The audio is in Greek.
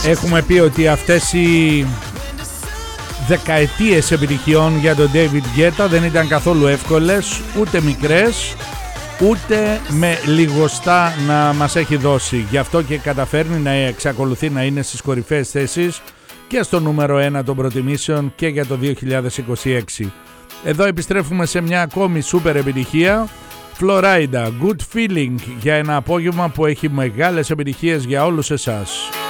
Έχουμε πει ότι αυτές οι δεκαετίες επιτυχιών για τον David Guetta δεν ήταν καθόλου εύκολες, ούτε μικρές, ούτε με λιγοστά να μας έχει δώσει. Γι' αυτό και καταφέρνει να εξακολουθεί να είναι στις κορυφαίες θέσεις και στο νούμερο 1 των προτιμήσεων και για το 2026. Εδώ επιστρέφουμε σε μια ακόμη σούπερ επιτυχία. Florida, Good Feeling, για ένα απόγευμα που έχει μεγάλες επιτυχίες για όλους εσάς.